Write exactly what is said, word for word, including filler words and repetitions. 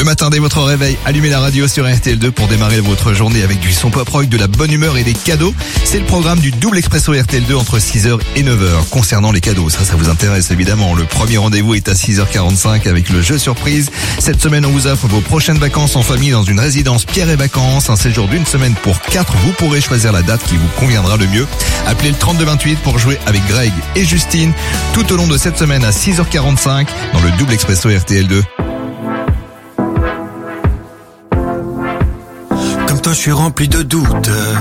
Le matin dès votre réveil, allumez la radio sur R T L deux pour démarrer votre journée avec du son pop rock, de la bonne humeur et des cadeaux. C'est le programme du double expresso R T L deux entre six heures et neuf heures. Concernant les cadeaux, ça, ça vous intéresse évidemment. Le premier rendez-vous est à six heures quarante-cinq avec le jeu surprise. Cette semaine, on vous offre vos prochaines vacances en famille dans une résidence Pierre et Vacances. Un séjour d'une semaine pour quatre. Vous pourrez choisir la date qui vous conviendra le mieux. Appelez le trente-deux vingt-huit pour jouer avec Greg et Justine tout au long de cette semaine à six heures quarante-cinq dans le double expresso R T L deux. Comme toi, je suis rempli de doutes.